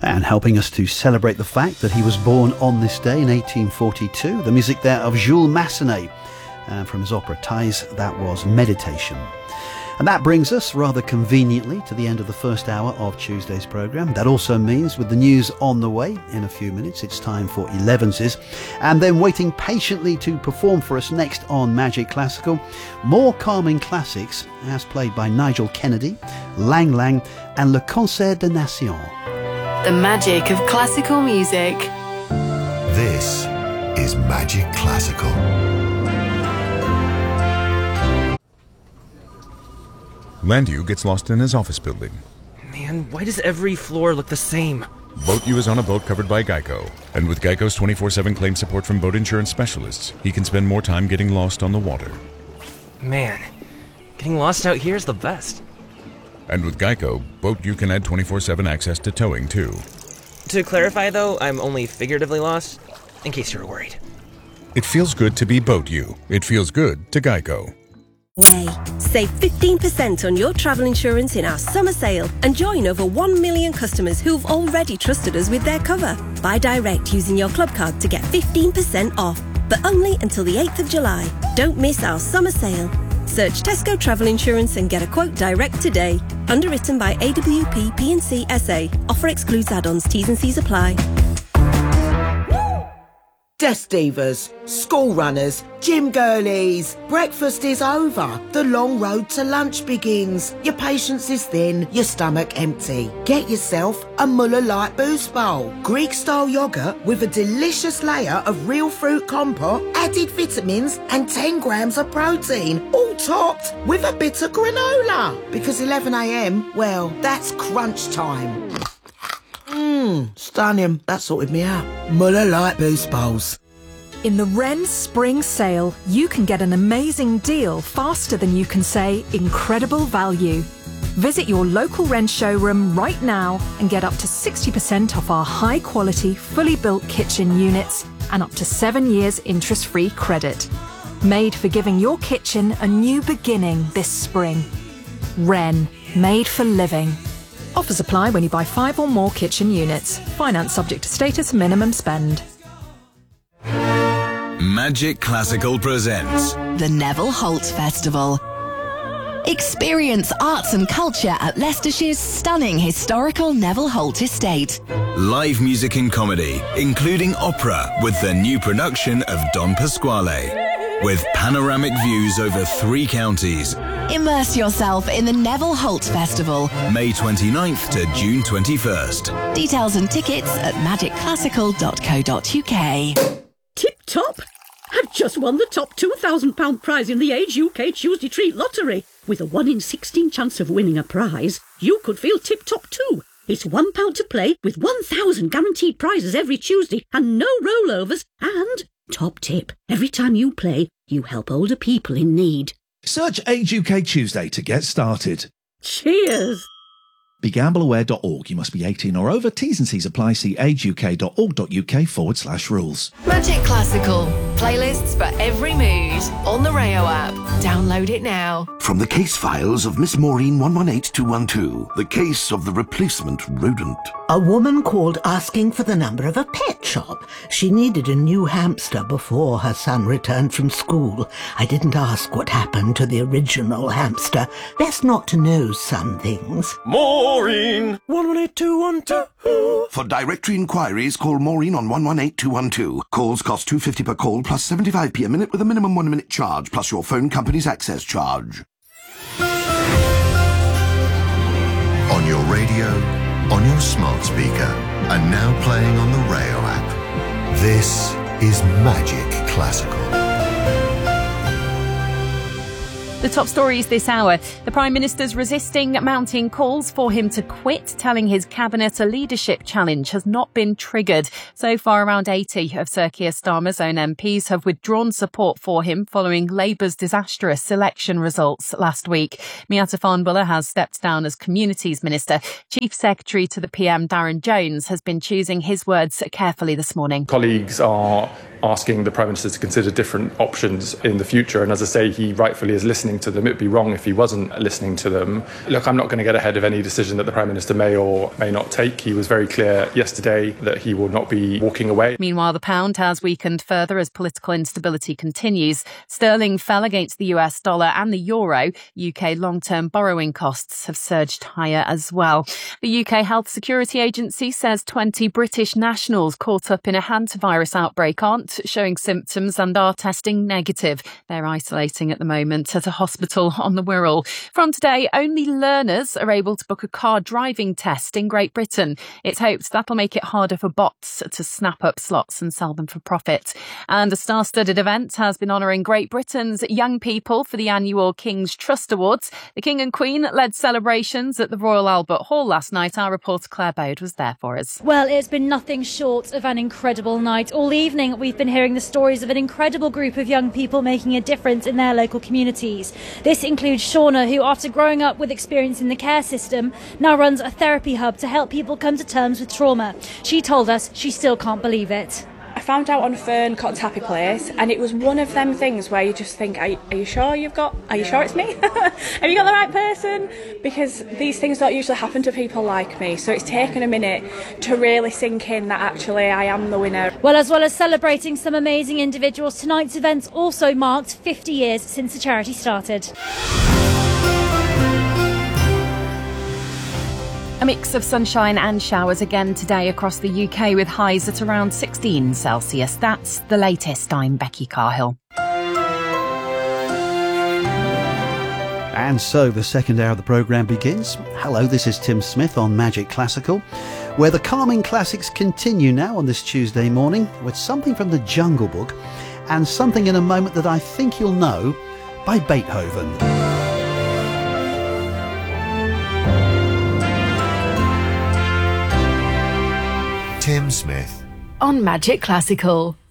And helping us to celebrate the fact that he was born on this day in 1842, the music there of Jules Massenet from his opera Thais, that was Meditation. And that brings us rather conveniently to the end of the first hour of Tuesday's programme. That also means with the news on the way in a few minutes, it's time for 11s. And then waiting patiently to perform for us next on Magic Classical, more Carmen classics as played by Nigel Kennedy, Lang Lang and Le Concert des Nations. The magic of classical music. This is Magic Classical. Landu gets lost in his office building. Man, why does every floor look the same? Boat U is on a boat covered by Geico. And with Geico's 24/7 claim support from boat insurance specialists, he can spend more time getting lost on the water. Man, getting lost out here is the best. And with Geico, Boat U can add 24/7 access to towing, too. To clarify, though, I'm only figuratively lost, in case you were worried. It feels good to be Boat U. It feels good to Geico. Way. Save 15% on your travel insurance in our summer sale and join over 1 million customers who've already trusted us with their cover. Buy direct using your club card to get 15% off, but only until the 8th of July. Don't miss our summer sale. Search Tesco Travel Insurance and get a quote direct today. Underwritten by AWP P&C SA. Offer excludes add-ons. T's and C's apply. Desk divas, school runners, gym girlies. Breakfast is over. The long road to lunch begins. Your patience is thin, your stomach empty. Get yourself a Muller Light Boost Bowl. Greek-style yoghurt with a delicious layer of real fruit compote, added vitamins and 10 grams of protein. All topped with a bit of granola. Because 11 a.m, well, that's crunch time. Stunning. That sorted me out. Muller Light Boost Bowls. In the Wren Spring Sale, you can get an amazing deal faster than you can say incredible value. Visit your local Wren showroom right now and get up to 60% off our high-quality, fully built kitchen units and up to 7 years interest-free credit. Made for giving your kitchen a new beginning this spring. Wren, made for living. Offers apply when you buy 5 or more kitchen units. Finance subject to status and minimum spend. Magic Classical presents the Neville Holt Festival. Experience arts and culture at Leicestershire's stunning historical Neville Holt estate. live music and comedy, including opera with the new production of Don Pasquale. With panoramic views over 3 counties. Immerse yourself in the Neville Holt Festival. May 29th to June 21st. Details and tickets at magicclassical.co.uk. Tip top! I've just won the top £2,000 prize in the Age UK Tuesday Treat Lottery. With a 1 in 16 chance of winning a prize, you could feel tip top too. It's £1 to play with 1,000 guaranteed prizes every Tuesday and no rollovers. And, top tip, every time you play, you help older people in need. Search Age UK Tuesday to get started. Cheers! BeGambleAware.org. You must be 18 or over. T's and C's apply. See ageuk.org.uk/rules. Magic Classical. Playlists for every mood. On the Rayo app. Download it now. From the case files of Miss Maureen 118212, the case of the replacement rodent. A woman called asking for the number of a pet shop. She needed a new hamster before her son returned from school. I didn't ask what happened to the original hamster. Best not to know some things. Maureen 118212. For directory inquiries, call Maureen on 118212. Calls cost £2.50 per call plus 75p a minute with a minimum 1 minute charge plus your phone company's access charge. On your radio, on your smart speaker, and now playing on the Rayo app. This is Magic Classical. The top stories this hour. The Prime Minister's resisting mounting calls for him to quit, telling his cabinet a leadership challenge has not been triggered. So far, around 80 of Sir Keir Starmer's own MPs have withdrawn support for him following Labour's disastrous election results last week. Miatta Fahnbulleh has stepped down as Communities Minister. Chief Secretary to the PM, Darren Jones, has been choosing his words carefully this morning. Colleagues are asking the Prime Minister to consider different options in the future. And as I say, he rightfully is listening listening to them. It'd be wrong if he wasn't listening to them. Look, I'm not going to get ahead of any decision that the Prime Minister may or may not take. He was very clear yesterday that he will not be walking away. Meanwhile, the pound has weakened further as political instability continues. Sterling fell against the US dollar and the euro. UK long-term borrowing costs have surged higher as well. The UK Health Security Agency says 20 British nationals caught up in a hantavirus outbreak aren't showing symptoms and are testing negative. They're isolating at the moment at a hospital on the Wirral. From today, only learners are able to book a car driving test in Great Britain. It's hoped that'll make it harder for bots to snap up slots and sell them for profit. And a star-studded event has been honouring Great Britain's young people for the annual King's Trust Awards. The King and Queen led celebrations at the Royal Albert Hall last night. Our reporter Claire Bode was there for us. Well, it's been nothing short of an incredible night. All evening, we've been hearing the stories of an incredible group of young people making a difference in their local communities. This includes Shauna, who, after growing up with experience in the care system, now runs a therapy hub to help people come to terms with trauma. She told us she still can't believe it. I found out on Fern Cotton's Happy Place, and it was one of them things where you just think, are you sure it's me? Have you got the right person? Because these things don't usually happen to people like me, so it's taken a minute to really sink in that actually I am the winner. Well, as well as celebrating some amazing individuals, tonight's event also marked 50 years since the charity started. A mix of sunshine and showers again today across the UK with highs at around 16 Celsius. That's the latest. I'm Becky Carhill. And so the second hour of the programme begins. Hello, this is Tim Smith on Magic Classical, where the calming classics continue now on this Tuesday morning with something from the Jungle Book and something in a moment that I think you'll know by Beethoven. Tim Smith on Magic Classical.